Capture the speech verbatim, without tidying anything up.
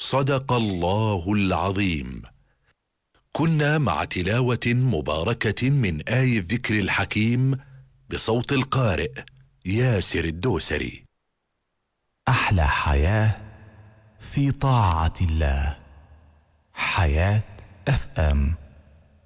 صدق الله العظيم. كنا مع تلاوة مباركة من آي الذكر الحكيم بصوت القارئ ياسر الدوسري. أحلى حياة في طاعة الله. حياة اف ام.